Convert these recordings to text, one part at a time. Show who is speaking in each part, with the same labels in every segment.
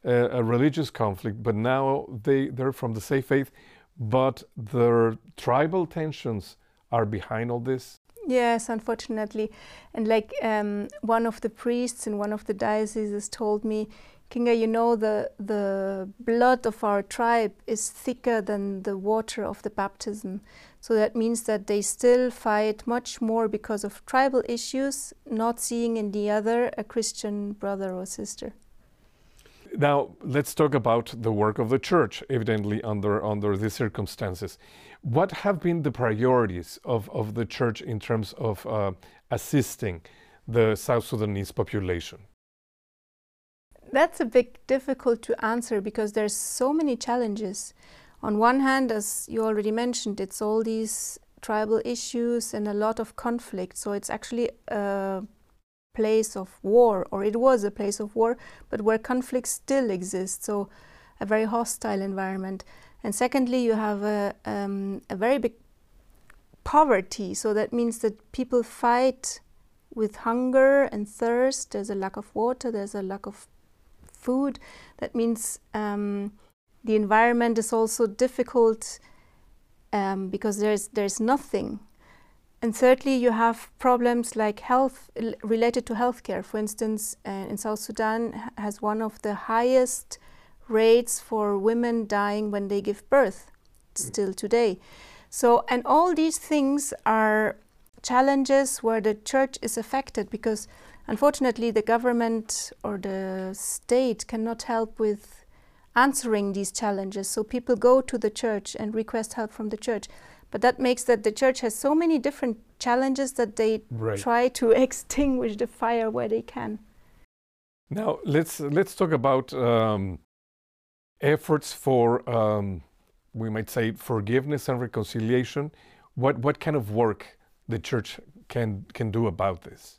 Speaker 1: a religious conflict, but now they're from the same faith, but their tribal tensions are behind all this.
Speaker 2: Yes, unfortunately. And like one of the priests in one of the dioceses told me, Kinga, you know, the blood of our tribe is thicker than the water of the baptism. So that means that they still fight much more because of tribal issues, not seeing in the other a Christian brother or sister.
Speaker 1: Now, let's talk about the work of the church, evidently under these circumstances. What have been the priorities of the church in terms of assisting the South Sudanese population?
Speaker 2: That's a bit difficult to answer because there's so many challenges. On one hand, as you already mentioned, it's all these tribal issues and a lot of conflict. So it's actually a place of war, or it was a place of war, but where conflict still exists. So a very hostile environment. And secondly, you have a very big poverty. So that means that people fight with hunger and thirst. There's a lack of water, there's a lack of food. That means the environment is also difficult because there's nothing. And thirdly, you have problems like health related to healthcare. For instance, in South Sudan has one of the highest rates for women dying when they give birth still today. So, and all these things are challenges where the church is affected because unfortunately the government or the state cannot help with answering these challenges. So people go to the church and request help from the church. But that makes that the church has so many different challenges that they try to extinguish the fire where they can.
Speaker 1: Now let's talk about efforts for we might say forgiveness and reconciliation. What kind of work the church can do about this?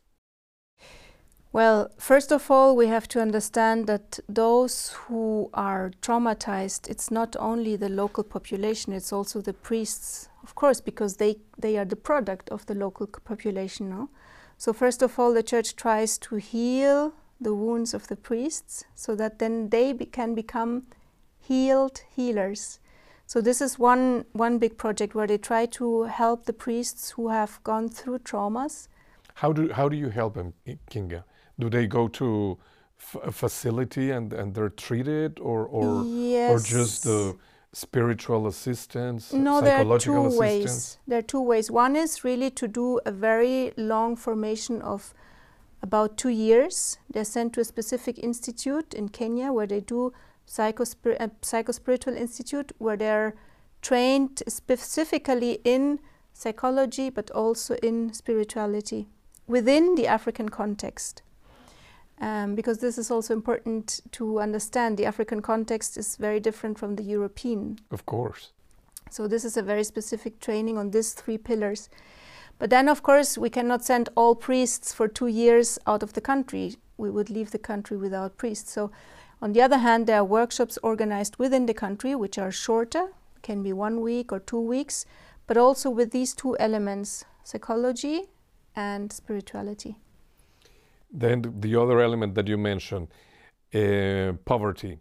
Speaker 2: Well, first of all, we have to understand that those who are traumatized, it's not only the local population, it's also the priests, of course, because they are the product of the local population. No? So first of all, the church tries to heal the wounds of the priests so that then they can become healed healers. So this is one big project where they try to help the priests who have gone through traumas.
Speaker 1: How do you help them, Kinga? Do they go to a facility and they're treated, or
Speaker 2: Yes.
Speaker 1: or just the spiritual assistance,
Speaker 2: no,
Speaker 1: psychological
Speaker 2: there are two
Speaker 1: assistance?
Speaker 2: ways. There are two ways. One is really to do a very long formation of about 2 years. They're sent to a specific institute in Kenya where they do psychospiritual institute where they're trained specifically in psychology but also in spirituality within the African context. Because this is also important to understand. The African context is very different from the European.
Speaker 1: Of course.
Speaker 2: So this is a very specific training on these 3 pillars. But then, of course, we cannot send all priests for 2 years out of the country. We would leave the country without priests. So on the other hand, there are workshops organized within the country, which are shorter, can be 1 week or 2 weeks, but also with these 2 elements, psychology and spirituality.
Speaker 1: Then the other element that you mentioned, poverty.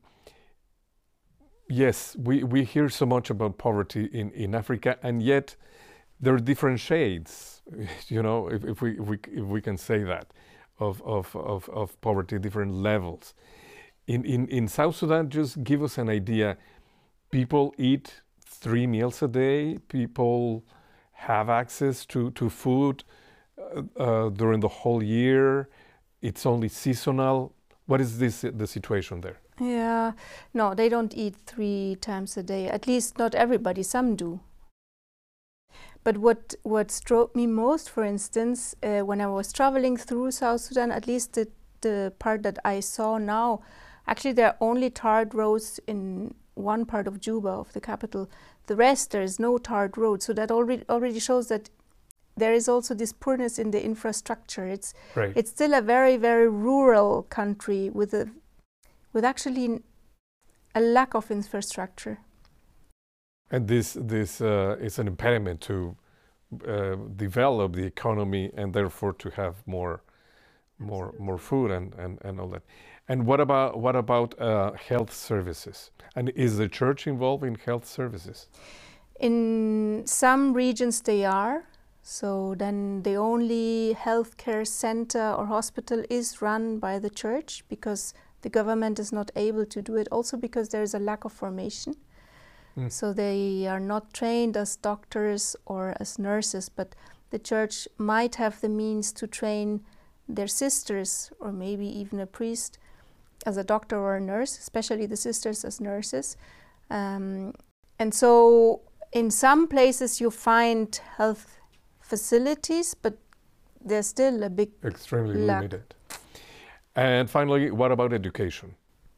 Speaker 1: Yes, we hear so much about poverty in Africa, and yet there are different shades, you know, if we can say that, of poverty, different levels. In South Sudan, just give us an idea. People eat 3 meals a day. People have access to food during the whole year. It's only seasonal. What is the situation there?
Speaker 2: Yeah, no, they don't eat 3 times a day. At least not everybody, some do. But what struck me most, for instance, when I was traveling through South Sudan, at least the part that I saw now, actually there are only tarred roads in one part of Juba, of the capital. The rest, there is no tarred road. So that already shows that there is also this poorness in the infrastructure. It's still a very, very rural country with actually a lack of infrastructure.
Speaker 1: And this is an impediment to develop the economy and therefore to have more more food and all that. And what about health services? And is the church involved in health services?
Speaker 2: In some regions they are. So then the only healthcare center or hospital is run by the church, because the government is not able to do it, also because there is a lack of formation. So they are not trained as doctors or as nurses, but the church might have the means to train their sisters, or maybe even a priest as a doctor or a nurse, especially the sisters as nurses. And so in some places you find health facilities, but there's still a big
Speaker 1: extremely
Speaker 2: lack.
Speaker 1: Limited. And finally, what about education?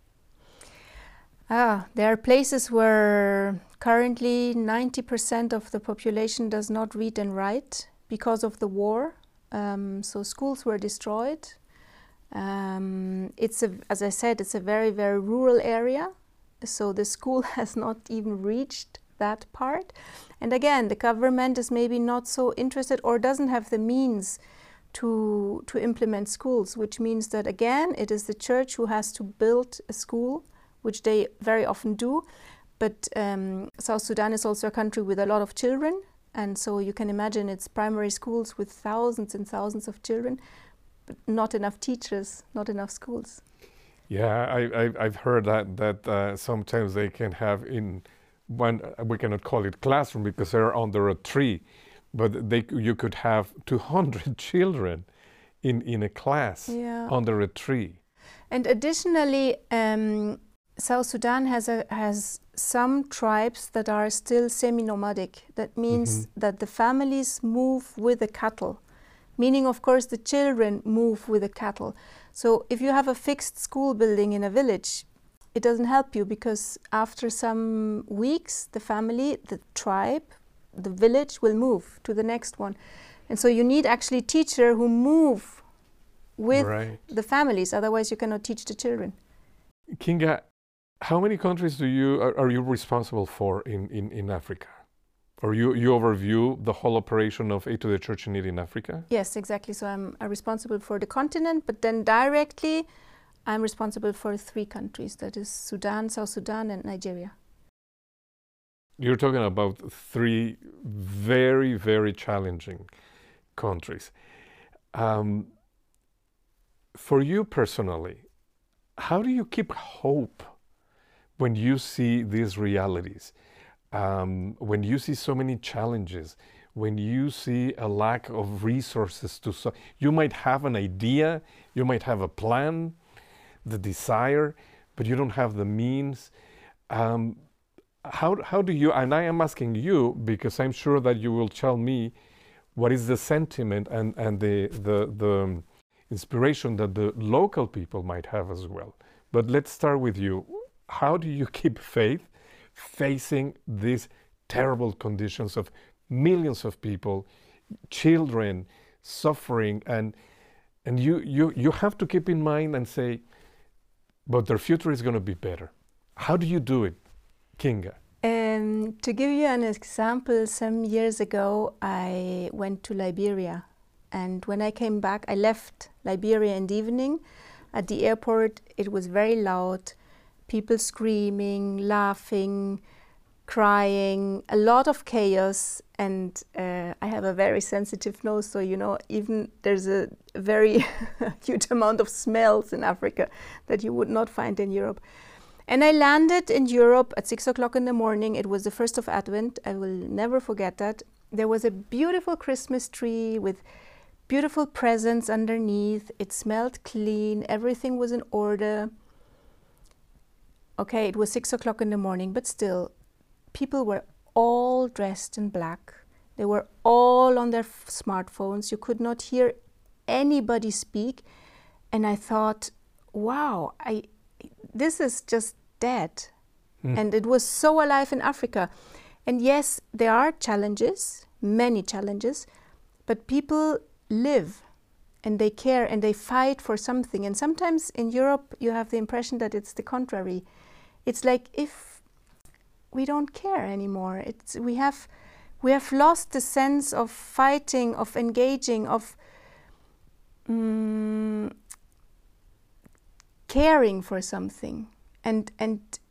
Speaker 2: There are places where currently 90% of the population does not read and write because of the war. So schools were destroyed. As I said, it's a very, very rural area. So the school has not even reached that part. And again, the government is maybe not so interested or doesn't have the means to implement schools, which means that again, it is the church who has to build a school, which they very often do. But South Sudan is also a country with a lot of children. And so you can imagine it's primary schools with thousands and thousands of children, but not enough teachers, not enough schools.
Speaker 1: Yeah, I've heard that sometimes they can have in one, we cannot call it classroom because they're under a tree, but you could have 200 children in a class under a tree.
Speaker 2: And additionally, South Sudan has some tribes that are still semi-nomadic. That means that the families move with the cattle, meaning of course the children move with the cattle. So if you have a fixed school building in a village, it doesn't help you, because after some weeks the family, the tribe, the village will move to the next one. And so you need actually teachers who move with the families, otherwise you cannot teach the children.
Speaker 1: Kinga, how many countries are you responsible for in Africa? Or you overview the whole operation of Aid to the Church in Need in Africa?
Speaker 2: Yes, exactly. So I'm responsible for the continent, but then directly I'm responsible for 3 countries, that is Sudan, South Sudan and Nigeria.
Speaker 1: You're talking about 3 very, very challenging countries. For you personally, how do you keep hope when you see these realities? When you see so many challenges, when you see a lack of resources you might have an idea, you might have a plan, the desire, but you don't have the means. How do you, and I am asking you because I'm sure that you will tell me what is the sentiment and the inspiration that the local people might have as well. But let's start with you. How do you keep faith facing these terrible conditions of millions of people, children suffering, and you have to keep in mind and say, but their future is going to be better. How do you do it, Kinga?
Speaker 2: To give you an example, some years ago I went to Liberia, and when I came back, I left Liberia in the evening. At the airport it was very loud, people screaming, laughing, crying, a lot of chaos, and I have a very sensitive nose, so you know, even there's a very huge amount of smells in Africa that you would not find in Europe. And I landed in Europe at 6 o'clock in the morning. It was the 1st of Advent. I will never forget that. There was a beautiful Christmas tree with beautiful presents underneath. It smelled clean. Everything was in order. Okay, it was 6 o'clock in the morning, but still, people were all dressed in black. They were all on their smartphones. You could not hear anybody speak. And I thought, wow, this is just dead. And it was so alive in Africa. And yes, there are challenges, many challenges, but people live and they care and they fight for something. And sometimes in Europe, you have the impression that it's the contrary. It's like if we don't care anymore. We have lost the sense of fighting, of engaging, of caring for something and